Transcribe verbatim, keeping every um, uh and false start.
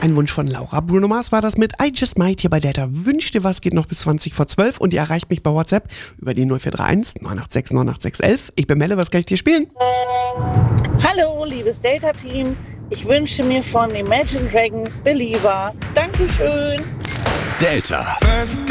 Ein Wunsch von Laura. Bruno Mars war das mit I Just Might hier bei Delta. Wünscht dir was, geht noch bis zwanzig vor zwölf und ihr erreicht mich bei WhatsApp über die null vier drei eins neun acht sechs neun acht sechs eins eins. Ich bin Melle, was kann ich dir spielen? Hallo, liebes Delta-Team. Ich wünsche mir von Imagine Dragons Believer. Dankeschön. Delta. First